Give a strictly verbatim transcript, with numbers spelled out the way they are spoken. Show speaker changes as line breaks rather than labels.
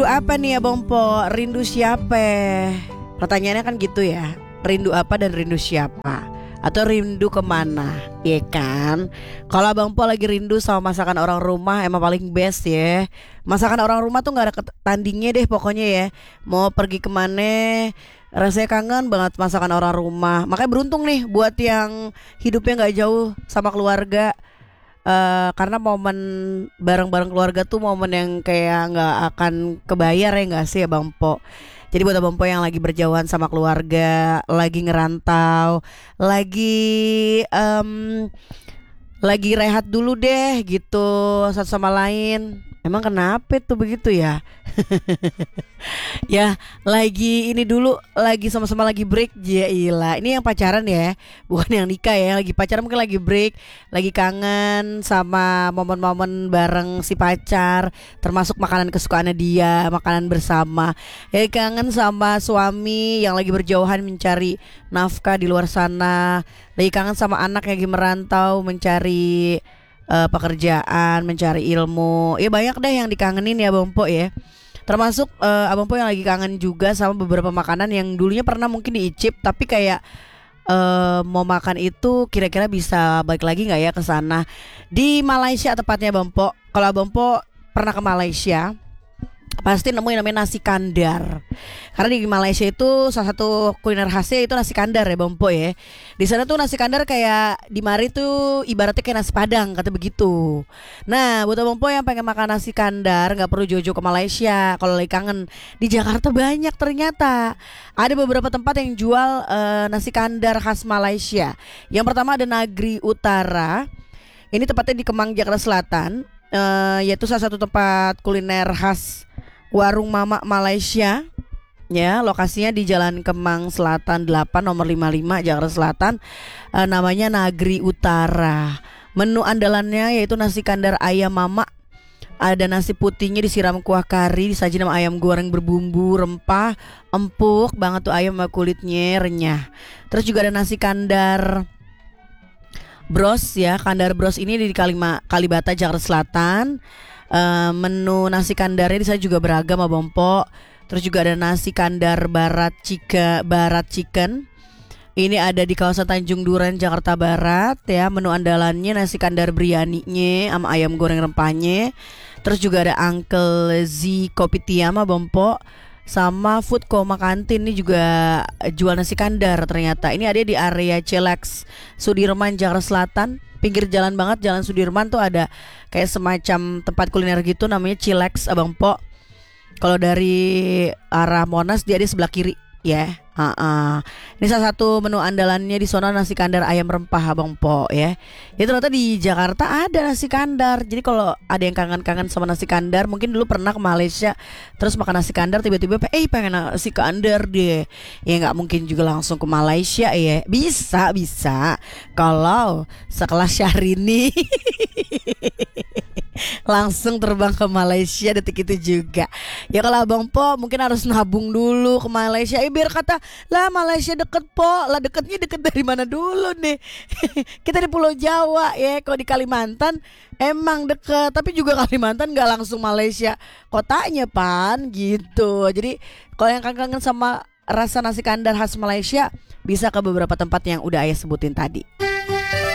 Apa nih Abang Po? Rindu siapa? Pertanyaannya kan gitu ya. Rindu apa dan rindu siapa? Atau rindu kemana? Ya kan? Kalau Abang Po lagi rindu sama masakan orang rumah, emang paling best ya. Masakan orang rumah tuh gak ada tandingnya deh pokoknya ya. Mau pergi kemana, rasanya kangen banget masakan orang rumah. Makanya beruntung nih buat yang hidupnya gak jauh sama keluarga. Eh, karena momen bareng-bareng keluarga tuh momen yang kayak nggak akan kebayar ya nggak sih ya Bang Po. Jadi buat Abang Po yang lagi berjauhan sama keluarga, lagi ngerantau, lagi em, lagi rehat dulu deh gitu satu sama lain. Emang kenapa tuh begitu ya? Ya lagi ini dulu, lagi sama-sama lagi break. Ya ilah, ini yang pacaran ya, bukan yang nikah ya. Lagi pacaran mungkin lagi break, lagi kangen sama momen-momen bareng si pacar, termasuk makanan kesukaannya dia, makanan bersama. Ya kangen sama suami yang lagi berjauhan mencari nafkah di luar sana. Lagi kangen sama anak yang lagi merantau mencari eh, pekerjaan, mencari ilmu. Ya banyak deh yang dikangenin ya Bang Po ya. Termasuk eh, Abang Po yang lagi kangen juga sama beberapa makanan yang dulunya pernah mungkin diicip, tapi kayak eh, mau makan itu kira-kira bisa balik lagi nggak ya ke sana. Di Malaysia tepatnya Bang Po. Kalau Abang Po pernah ke Malaysia, pasti nemuin namanya nasi kandar. Karena di Malaysia itu salah satu kuliner khasnya itu nasi kandar ya Bang Po ya. Di sana tuh nasi kandar kayak di mari tuh ibaratnya kayak nasi padang kata begitu. Nah buat Abang Po yang pengen makan nasi kandar nggak perlu jauh-jauh ke Malaysia. Kalau lagi kangen, di Jakarta banyak ternyata. Ada beberapa tempat yang jual eh, nasi kandar khas Malaysia. Yang pertama ada Negeri Utara. Ini tepatnya di Kemang, Jakarta Selatan. Eh, yaitu salah satu tempat kuliner khas Warung Mamak Malaysia. Ya, lokasinya di Jalan Kemang Selatan delapan nomor lima puluh lima Jakarta Selatan. E, namanya Negeri Utara. Menu andalannya yaitu nasi kandar ayam mamak. Ada nasi putihnya disiram kuah kari, disaji sama ayam goreng berbumbu rempah, empuk banget tuh ayam sama kulitnya renyah. Terus juga ada nasi kandar bros ya, kandar bros ini di Kalima, Kalibata Jakarta Selatan. Uh, menu nasi kandarnya di sana juga beragam Abang Po. Terus juga ada nasi kandar barat cika, barat chicken. Ini ada di kawasan Tanjung Duren Jakarta Barat ya. Menu andalannya nasi kandar biryaninya sama ayam goreng rempahnya. Terus juga ada Uncle Z Kopi Tiam Abang Po. Sama Food Koma Kantin ini juga jual nasi kandar ternyata. Ini ada di area Cilex Sudirman Jakarta Selatan. Pinggir jalan banget, Jalan Sudirman tuh ada kayak semacam tempat kuliner gitu namanya Cilex Abang Po. Kalau dari arah Monas dia di sebelah kiri ya. Uh-uh. Ini salah satu menu andalannya di sana nasi kandar ayam rempah Abang Po ya. Ya ternyata di Jakarta ada nasi kandar. Jadi kalau ada yang kangen-kangen sama nasi kandar, mungkin dulu pernah ke Malaysia terus makan nasi kandar, tiba-tiba eh pengen nasi kandar deh. Ya nggak mungkin juga langsung ke Malaysia ya. Bisa bisa kalau sekelas Syahrini langsung terbang ke Malaysia detik itu juga. Ya kalau Abang Po mungkin harus nabung dulu ke Malaysia. Eh biar kata lah Malaysia deket Po. Lah deketnya deket dari mana dulu nih? Kita di Pulau Jawa ya. Kalau di Kalimantan emang deket, tapi juga Kalimantan gak langsung Malaysia kotanya pan gitu. Jadi kalau yang kangen sama rasa nasi kandar khas Malaysia, bisa ke beberapa tempat yang udah ayah sebutin tadi.